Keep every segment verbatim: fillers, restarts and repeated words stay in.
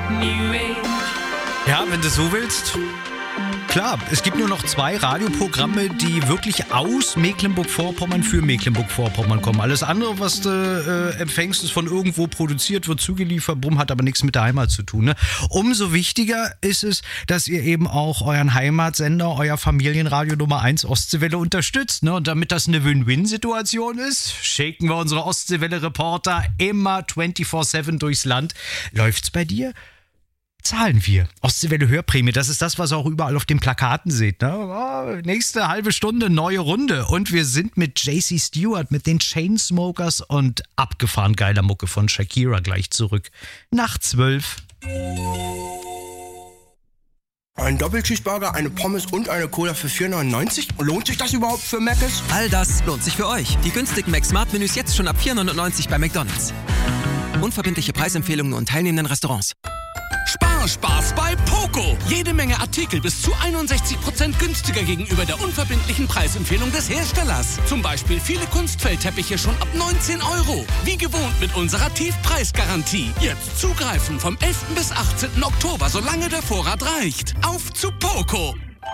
Ja, wenn du so willst. Klar, es gibt nur noch zwei Radioprogramme, die wirklich aus Mecklenburg-Vorpommern für Mecklenburg-Vorpommern kommen. Alles andere, was du äh, empfängst, ist von irgendwo produziert, wird zugeliefert, bumm, hat aber nichts mit der Heimat zu tun. Ne? Umso wichtiger ist es, dass ihr eben auch euren Heimatsender, euer Familienradio Nummer eins Ostseewelle unterstützt. Ne? Und damit das eine Win-Win-Situation ist, schicken wir unsere Ostseewelle-Reporter immer vierundzwanzig sieben durchs Land. Läuft's bei dir? Zahlen wir. Ostseewelle Hörprämie, das ist das, was ihr auch überall auf den Plakaten seht. Ne? Oh, nächste halbe Stunde, neue Runde. Und wir sind mit J C Stewart, mit den Chainsmokers und abgefahren geiler Mucke von Shakira gleich zurück. Nach zwölf. Ein Doppelcheeseburger, eine Pommes und eine Cola für vier neunundneunzig? Lohnt sich das überhaupt für Mc's? All das lohnt sich für euch. Die günstigen Mac-Smart-Menüs jetzt schon ab vier neunundneunzig bei McDonald's. Unverbindliche Preisempfehlungen und teilnehmenden Restaurants. Spaß bei Poco. Jede Menge Artikel bis zu einundsechzig Prozent günstiger gegenüber der unverbindlichen Preisempfehlung des Herstellers. Zum Beispiel viele Kunstfeldteppiche schon ab neunzehn Euro. Wie gewohnt mit unserer Tiefpreisgarantie. Jetzt zugreifen vom elften bis achtzehnten Oktober, solange der Vorrat reicht. Auf zu Poco.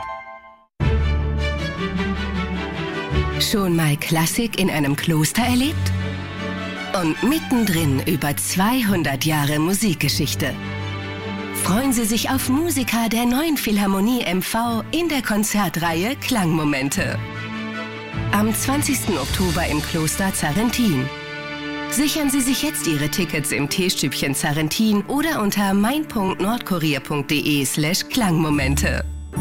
Schon mal Klassik in einem Kloster erlebt? Und mittendrin über zweihundert Jahre Musikgeschichte. Freuen Sie sich auf Musiker der Neuen Philharmonie M V in der Konzertreihe Klangmomente. Am zwanzigsten Oktober im Kloster Zarrentin. Sichern Sie sich jetzt Ihre Tickets im Teestübchen Zarrentin oder unter mein punkt nordkorea punkt de slash Klangmomente.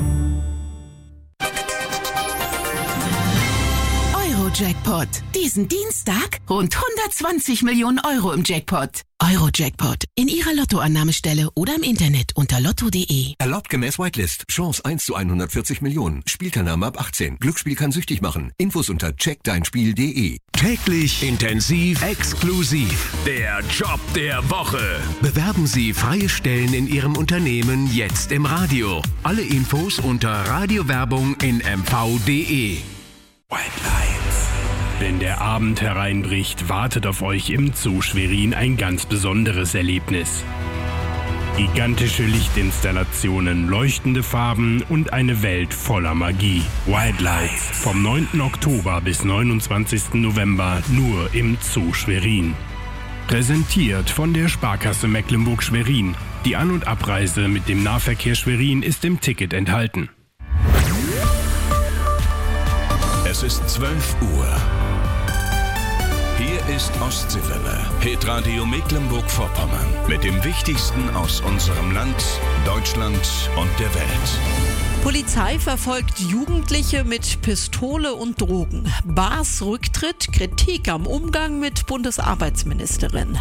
Euro-Jackpot. Diesen Dienstag rund hundertzwanzig Millionen Euro im Jackpot. Euro-Jackpot. In Ihrer Lottoannahmestelle oder im Internet unter lotto punkt de. Erlaubt gemäß Whitelist. Chance eins zu hundertvierzig Millionen. Spielteilnahme ab achtzehn. Glücksspiel kann süchtig machen. Infos unter check dein spiel punkt de. Täglich, intensiv, exklusiv. Der Job der Woche. Bewerben Sie freie Stellen in Ihrem Unternehmen jetzt im Radio. Alle Infos unter Radiowerbung in m v punkt de. White Lights. Wenn der Abend hereinbricht, wartet auf euch im Zoo Schwerin ein ganz besonderes Erlebnis. Gigantische Lichtinstallationen, leuchtende Farben und eine Welt voller Magie. White Lights. Vom neunten Oktober bis neunundzwanzigsten November nur im Zoo Schwerin. Präsentiert von der Sparkasse Mecklenburg-Schwerin. Die An- und Abreise mit dem Nahverkehr Schwerin ist im Ticket enthalten. Es ist zwölf Uhr. Hier ist Ostseewelle, Hitradio Mecklenburg-Vorpommern. Mit dem Wichtigsten aus unserem Land, Deutschland und der Welt. Polizei verfolgt Jugendliche mit Pistole und Drogen. Baas Rücktritt, Kritik am Umgang mit Bundesarbeitsministerin.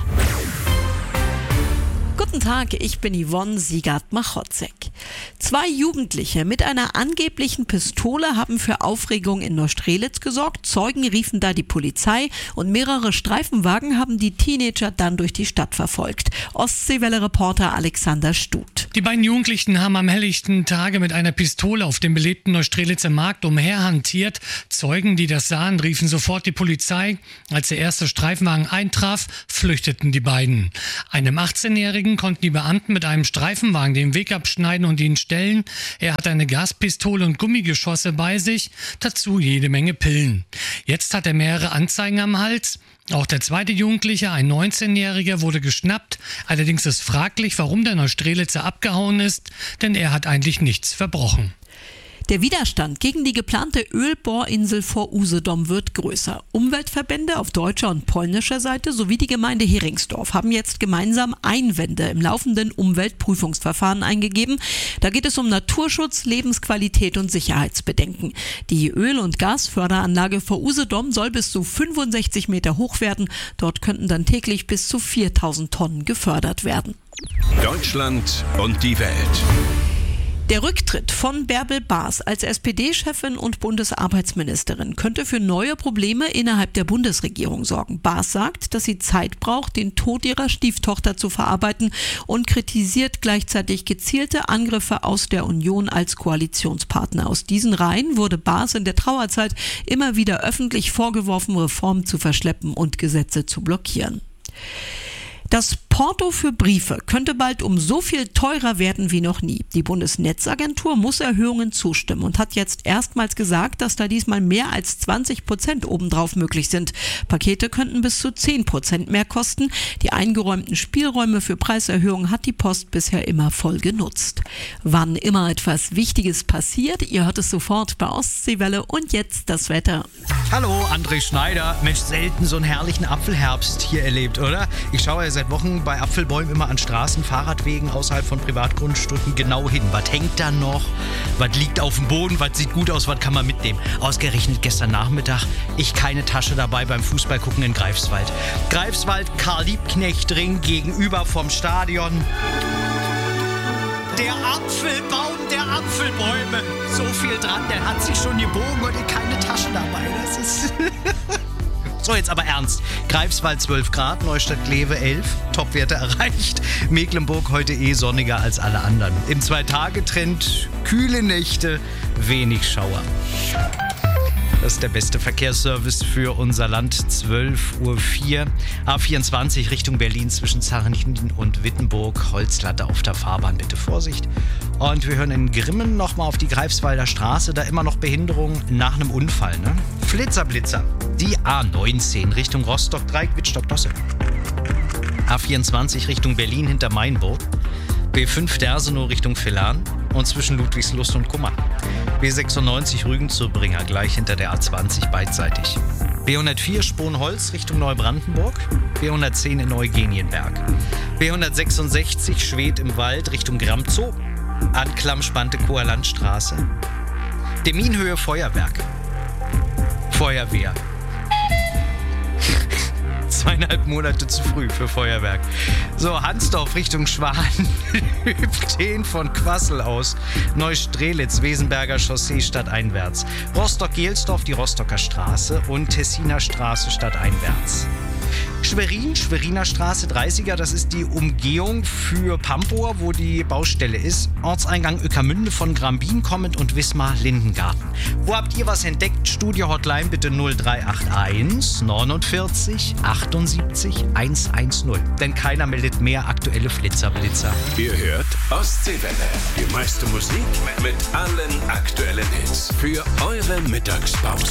Guten Tag, ich bin Yvonne Siegert-Machotzek. Zwei Jugendliche mit einer angeblichen Pistole haben für Aufregung in Neustrelitz gesorgt. Zeugen riefen da die Polizei und mehrere Streifenwagen haben die Teenager dann durch die Stadt verfolgt. Ostseewelle-Reporter Alexander Stut. Die beiden Jugendlichen haben am helllichten Tage mit einer Pistole auf dem belebten Neustrelitzer Markt umherhantiert. Zeugen, die das sahen, riefen sofort die Polizei. Als der erste Streifenwagen eintraf, flüchteten die beiden. Einem achtzehnjährigen konnten die Beamten mit einem Streifenwagen den Weg abschneiden und ihn stellen. Er hat eine Gaspistole und Gummigeschosse bei sich, dazu jede Menge Pillen. Jetzt hat er mehrere Anzeigen am Hals. Auch der zweite Jugendliche, ein neunzehnjähriger, wurde geschnappt. Allerdings ist fraglich, warum der Neustrelitzer abgehauen ist, denn er hat eigentlich nichts verbrochen. Der Widerstand gegen die geplante Ölbohrinsel vor Usedom wird größer. Umweltverbände auf deutscher und polnischer Seite sowie die Gemeinde Heringsdorf haben jetzt gemeinsam Einwände im laufenden Umweltprüfungsverfahren eingegeben. Da geht es um Naturschutz, Lebensqualität und Sicherheitsbedenken. Die Öl- und Gasförderanlage vor Usedom soll bis zu fünfundsechzig Meter hoch werden. Dort könnten dann täglich bis zu viertausend Tonnen gefördert werden. Deutschland und die Welt. Der Rücktritt von Bärbel Baas als S P D-Chefin und Bundesarbeitsministerin könnte für neue Probleme innerhalb der Bundesregierung sorgen. Baas sagt, dass sie Zeit braucht, den Tod ihrer Stieftochter zu verarbeiten und kritisiert gleichzeitig gezielte Angriffe aus der Union als Koalitionspartner. Aus diesen Reihen wurde Baas in der Trauerzeit immer wieder öffentlich vorgeworfen, Reformen zu verschleppen und Gesetze zu blockieren. Das Porto für Briefe könnte bald um so viel teurer werden wie noch nie. Die Bundesnetzagentur muss Erhöhungen zustimmen und hat jetzt erstmals gesagt, dass da diesmal mehr als zwanzig Prozent obendrauf möglich sind. Pakete könnten bis zu zehn Prozent mehr kosten. Die eingeräumten Spielräume für Preiserhöhungen hat die Post bisher immer voll genutzt. Wann immer etwas Wichtiges passiert, ihr hört es sofort bei Ostseewelle und jetzt das Wetter. Hallo, André Schneider. Mensch, selten so einen herrlichen Apfelherbst hier erlebt, oder? Ich schaue ja seit Wochen bei Apfelbäumen immer an Straßen, Fahrradwegen außerhalb von Privatgrundstücken genau hin. Was hängt da noch? Was liegt auf dem Boden? Was sieht gut aus? Was kann man mitnehmen? Ausgerechnet gestern Nachmittag, ich keine Tasche dabei beim Fußballgucken in Greifswald. Greifswald, Karl-Liebknecht-Ring gegenüber vom Stadion. Der Apfelbaum der Apfelbäume. So viel dran, der hat sich schon gebogen und keine Tasche dabei. Das ist... So, jetzt aber ernst. Greifswald zwölf Grad, Neustadt-Glewe elf, Topwerte erreicht. Mecklenburg heute eh sonniger als alle anderen. Im Zwei-Tage-Trend kühle Nächte, wenig Schauer. Das ist der beste Verkehrsservice für unser Land. zwölf Uhr vier. A vierundzwanzig Richtung Berlin zwischen Zarrentin und Wittenburg. Holzlatte auf der Fahrbahn, bitte Vorsicht. Und wir hören in Grimmen nochmal auf die Greifswalder Straße. Da immer noch Behinderung nach einem Unfall. Ne? Flitzer, Blitzer. Die A neunzehn Richtung Rostock, Dreieck, Wittstock, Dosse. A vierundzwanzig Richtung Berlin hinter Mainburg. B fünf Dersenow Richtung Villern und zwischen Ludwigslust und Kummern. B sechsundneunzig Rügen zur Bringer, gleich hinter der A zwanzig beidseitig. B hundertvier Sponholz Richtung Neubrandenburg. B hundertzehn in Eugenienberg. B hundertsechsundsechzig Schwedt im Wald Richtung Gramzow. Anklam-Spantekower Landstraße. Deminhöhe Feuerwerk. Feuerwehr. Zweieinhalb Monate zu früh für Feuerwerk. So, Hansdorf Richtung Schwan. Hüpten von Quassel aus. Neustrelitz, Wesenberger Chaussee stadteinwärts. Rostock-Gelsdorf, die Rostocker Straße und Tessiner Straße stadteinwärts. Schwerin, Schweriner Straße dreißiger, das ist die Umgehung für Pampower, wo die Baustelle ist. Ortseingang Ueckermünde von Grambin kommend und Wismar-Lindengarten. Wo habt ihr was entdeckt? Studio-Hotline bitte null drei acht eins neunundvierzig achtundsiebzig hundertzehn. Denn keiner meldet mehr aktuelle Flitzerblitzer. Ihr hört Ostseewelle. Die meiste Musik mit allen aktuellen Hits für eure Mittagspause.